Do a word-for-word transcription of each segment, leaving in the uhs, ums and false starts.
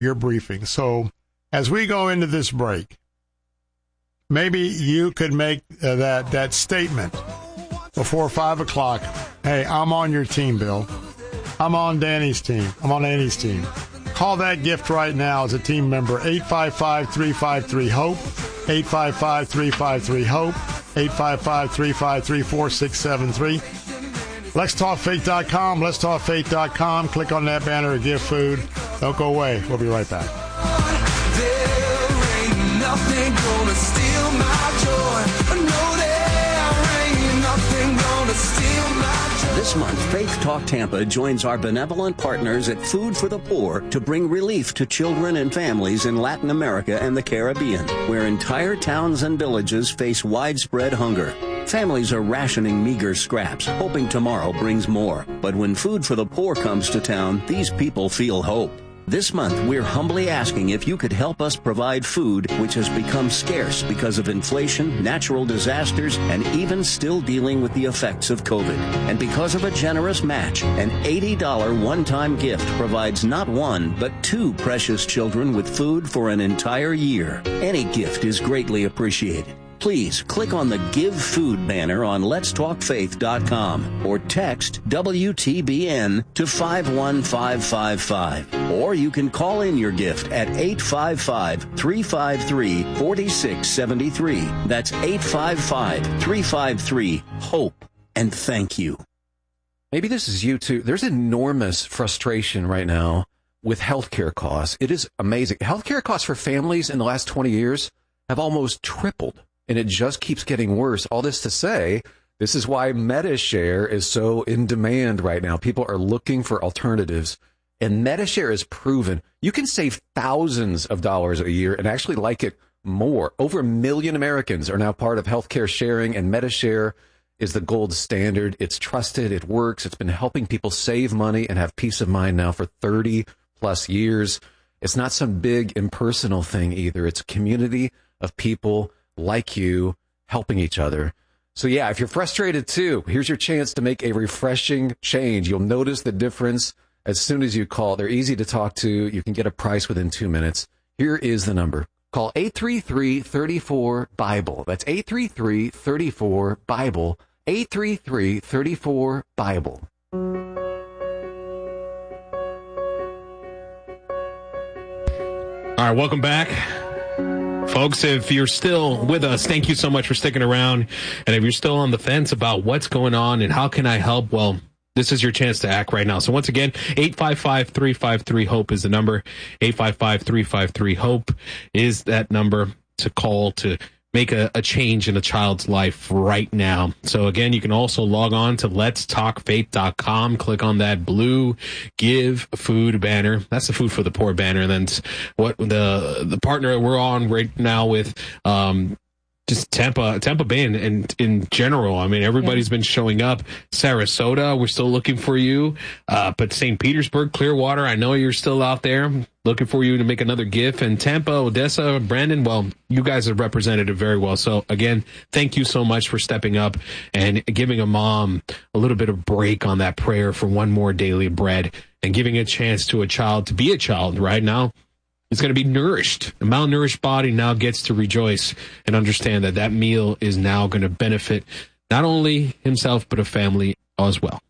your briefing. So as we go into this break, maybe you could make uh, that, that statement before five o'clock. Hey, I'm on your team, Bill. I'm on Danny's team. I'm on Annie's team. Call that gift right now as a team member, eight five five, three five three, HOPE, eight five five, three five three, HOPE, eight five five, three five three, four six seven three. Let's Talk Faith dot com, Let's Talk Faith dot com. Click on that banner and give food. Don't go away. We'll be right back. There ain't nothing gonna steal my joy. No, there ain't nothing gonna steal my joy. This month, Faith Talk Tampa joins our benevolent partners at Food for the Poor to bring relief to children and families in Latin America and the Caribbean, where entire towns and villages face widespread hunger. Families are rationing meager scraps, hoping tomorrow brings more. But when Food for the Poor comes to town, these people feel hope. This month, we're humbly asking if you could help us provide food, which has become scarce because of inflation, natural disasters, and even still dealing with the effects of COVID. And because of a generous match, an eighty dollars one-time gift provides not one, but two precious children with food for an entire year. Any gift is greatly appreciated. Please click on the Give Food banner on Let's Talk Faith dot com or text W T B N to five one five five five. Or you can call in your gift at eight five five, three five three, four six seven three. That's eight five five, three five three, HOPE. And thank you. Maybe this is you too. There's enormous frustration right now with healthcare costs. It is amazing. Healthcare costs for families in the last twenty years have almost tripled. And it just keeps getting worse. All this to say, this is why MediShare is so in demand right now. People are looking for alternatives. And MediShare is proven you can save thousands of dollars a year and actually like it more. Over a million Americans are now part of healthcare sharing, and MediShare is the gold standard. It's trusted. It works. It's been helping people save money and have peace of mind now for thirty plus years. It's not some big impersonal thing either. It's a community of people like you helping each other. So yeah, if you're frustrated too, here's your chance to make a refreshing change. You'll notice the difference as soon as you call. They're easy to talk to. You can get a price within two minutes. Here is the number. Call eight three three, three four, BIBLE. That's eight three three, three four, BIBLE. eight three three, three four, BIBLE. All right, welcome back. Folks, if you're still with us, thank you so much for sticking around. And if you're still on the fence about what's going on and how can I help, well, this is your chance to act right now. So once again, eight five five, three five three, HOPE is the number. eight five five, three five three, HOPE is that number to call to make a, a change in a child's life right now. So again, you can also log on to Let's Talk Faith dot com. Click on that blue Give Food banner. That's the Food for the Poor banner. And then what the the partner we're on right now with um just Tampa, Tampa Bay and in, in general. I mean, everybody's yeah. been showing up. Sarasota, we're still looking for you. Uh, but Saint Petersburg, Clearwater, I know you're still out there. Looking for you to make another gift. And Tampa, Odessa, Brandon, well, you guys have represented it very well. So again, thank you so much for stepping up and giving a mom a little bit of break on that prayer for one more daily bread and giving a chance to a child to be a child right now. It's going to be nourished. The malnourished body now gets to rejoice and understand that that meal is now going to benefit not only himself, but a family as well.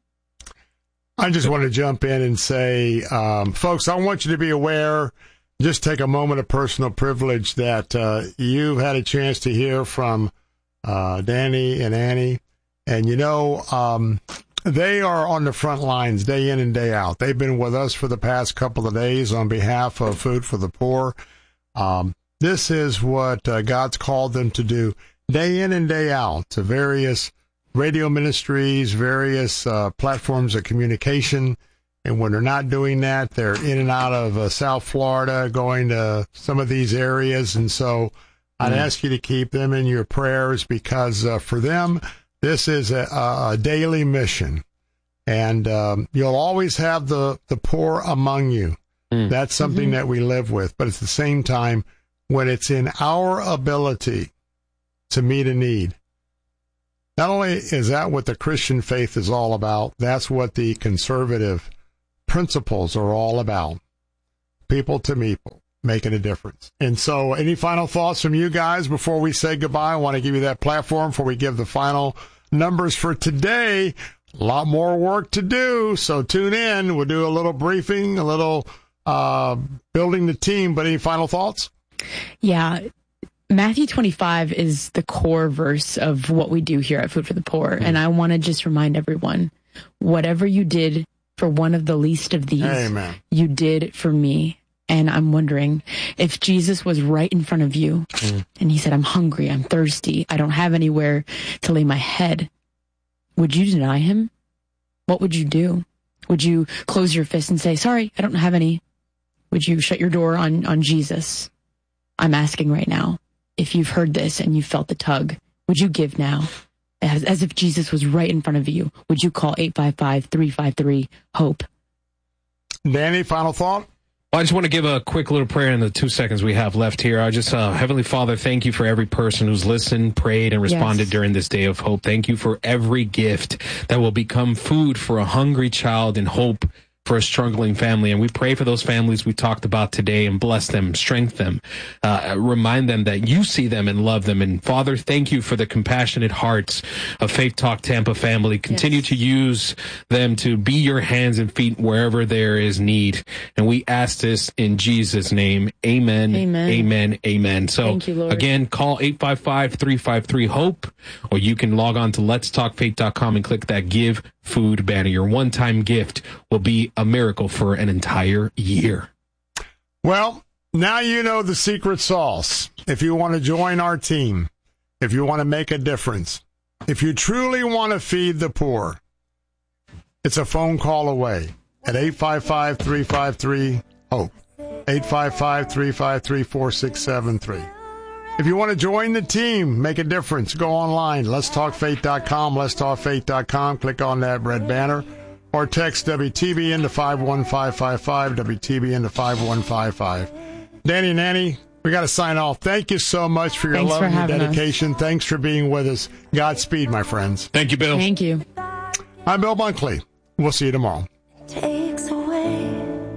I just want to jump in and say, um, folks, I want you to be aware, just take a moment of personal privilege that uh, you've had a chance to hear from uh, Danny and Annie. And, you know, um, they are on the front lines day in and day out. They've been with us for the past couple of days on behalf of Food for the Poor. Um, this is what uh, God's called them to do day in and day out to various radio ministries, various uh, platforms of communication. And when they're not doing that, they're in and out of uh, South Florida, going to some of these areas. And so I'd mm. ask you to keep them in your prayers because uh, for them, this is a, a daily mission, and um, you'll always have the, the poor among you. Mm. That's something mm-hmm. that we live with. But at the same time, when it's in our ability to meet a need, not only is that what the Christian faith is all about, that's what the conservative principles are all about. people to meeple, making a difference. And so any final thoughts from you guys before we say goodbye? I want to give you that platform before we give the final numbers for today. A lot more work to do, so tune in. We'll do a little briefing, a little uh, building the team, but any final thoughts? Yeah. Matthew twenty-five is the core verse of what we do here at Food for the Poor. Mm. And I want to just remind everyone, whatever you did for one of the least of these, Amen. You did for me. And I'm wondering if Jesus was right in front of you mm. and he said, I'm hungry, I'm thirsty, I don't have anywhere to lay my head. Would you deny him? What would you do? Would you close your fist and say, sorry, I don't have any? Would you shut your door on, on Jesus? I'm asking right now, if you've heard this and you felt the tug, would you give now? As, as if Jesus was right in front of you, would you call eight five five, three five three, HOPE? Danny, final thought? Well, I just want to give a quick little prayer in the two seconds we have left here. I just, uh, Heavenly Father, thank you for every person who's listened, prayed, and responded yes. during this day of hope. Thank you for every gift that will become food for a hungry child and hope for a struggling family. And we pray for those families we talked about today and bless them, strengthen them, uh, remind them that you see them and love them. And Father, thank you for the compassionate hearts of Faith Talk Tampa family. Continue yes. to use them to be your hands and feet wherever there is need. And we ask this in Jesus' name. Amen. Amen. Amen. Amen. So thank you, Lord. Again, call eight five five, three five three, HOPE, or you can log on to lets talk faith dot com and click that Give Food banner. Your one-time gift will be a miracle for an entire year. Well, now you know the secret sauce. If you want to join our team, if you want to make a difference, if you truly want to feed the poor, it's a phone call away at eight five five, three five three, HOPE, eight five five, three five three, four six seven three. If you want to join the team, make a difference, go online, lets talk faith dot com, lets talk faith dot com, click on that red banner, or text W T B N to five one five five five, W T B N to five one five five. Danny and Annie, we got to sign off. Thank you so much for your Thanks love for and your having dedication. us. Thanks for being with us. Godspeed, my friends. Thank you, Bill. Thank you. I'm Bill Bunkley. We'll see you tomorrow. Takes away.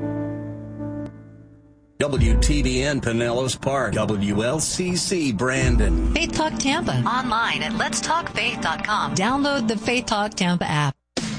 W T B N Pinellas Park, W L C C Brandon. Faith Talk Tampa. Online at lets talk faith dot com. Download the Faith Talk Tampa app.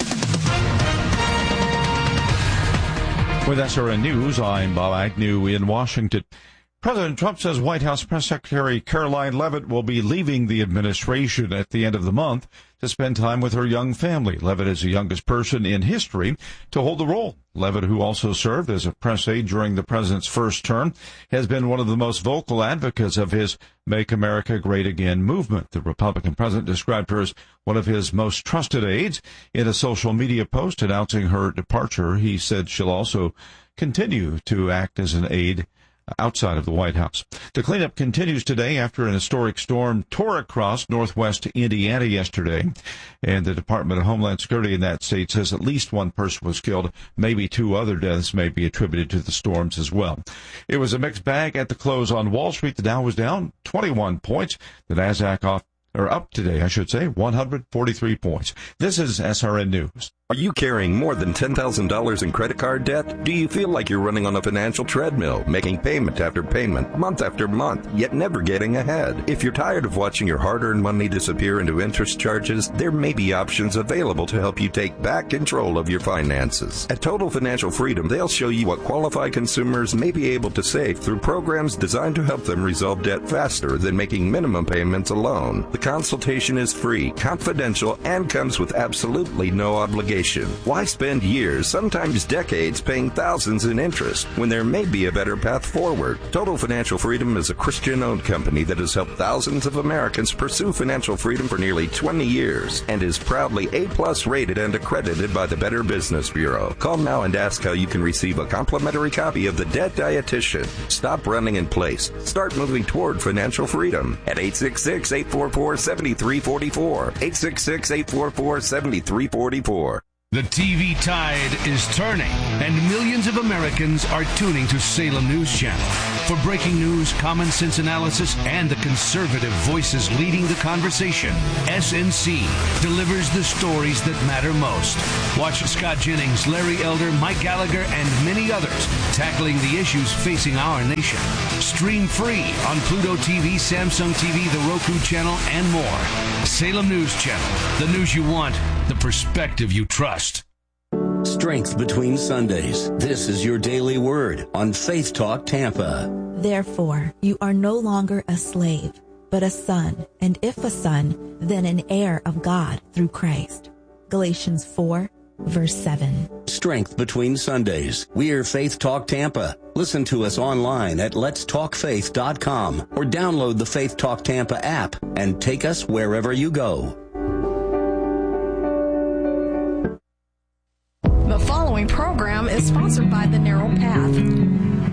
With S R N News, I'm Bob Agnew in Washington. President Trump says White House Press Secretary Caroline Leavitt will be leaving the administration at the end of the month to spend time with her young family. Leavitt is the youngest person in history to hold the role. Leavitt, who also served as a press aide during the president's first term, has been one of the most vocal advocates of his Make America Great Again movement. The Republican president described her as one of his most trusted aides. In a social media post announcing her departure, he said she'll also continue to act as an aide outside of the White House. The cleanup continues today after an historic storm tore across northwest Indiana yesterday, and the Department of Homeland Security in that state says at least one person was killed. Maybe two other deaths may be attributed to the storms as well. It was a mixed bag at the close on Wall Street. The Dow was down twenty-one points. The Nasdaq off or up today, I should say, one hundred forty-three points. This is S R N News. Are you carrying more than ten thousand dollars in credit card debt? Do you feel like you're running on a financial treadmill, making payment after payment, month after month, yet never getting ahead? If you're tired of watching your hard-earned money disappear into interest charges, there may be options available to help you take back control of your finances. At Total Financial Freedom, they'll show you what qualified consumers may be able to save through programs designed to help them resolve debt faster than making minimum payments alone. The consultation is free, confidential, and comes with absolutely no obligation. Why spend years, sometimes decades, paying thousands in interest when there may be a better path forward? Total Financial Freedom is a Christian-owned company that has helped thousands of Americans pursue financial freedom for nearly twenty years and is proudly A-plus rated and accredited by the Better Business Bureau. Call now and ask how you can receive a complimentary copy of The Debt Dietitian. Stop running in place. Start moving toward financial freedom at eight six six, eight four four, seven three four four, eight six six, eight four four, seven three four four. The T V tide is turning, and millions of Americans are tuning to Salem News Channel. For breaking news, common sense analysis, and the conservative voices leading the conversation, S N C delivers the stories that matter most. Watch Scott Jennings, Larry Elder, Mike Gallagher, and many others tackling the issues facing our nation. Stream free on Pluto T V, Samsung T V, the Roku channel, and more. Salem News Channel. The news you want, the perspective you trust. Strength between Sundays. This is your daily word on Faith Talk Tampa. Therefore, you are no longer a slave, but a son, and if a son, then an heir of God through Christ. Galatians four, verse seven. Strength between Sundays. We're Faith Talk Tampa. Listen to us online at lets talk faith dot com or download the Faith Talk Tampa app and take us wherever you go. The following program is sponsored by The Narrow Path.